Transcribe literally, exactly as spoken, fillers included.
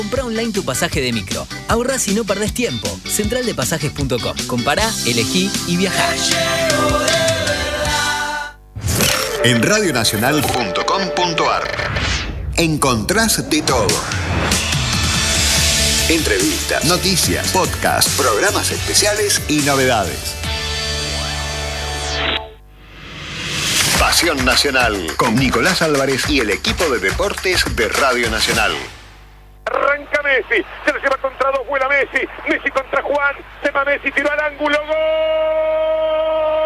Comprá online tu pasaje de micro. Ahorrás y no perdés tiempo. central de pasajes punto com. Compará, elegí y viajá. En radio nacional punto com punto ar encontrás de todo. Entrevistas, noticias, podcasts, programas especiales y novedades. Pasión Nacional con Nicolás Álvarez y el equipo de deportes de Radio Nacional. Arranca Messi, se lo lleva contra dos, vuela Messi, Messi contra Juan, se va Messi, tiró al ángulo, ¡gol!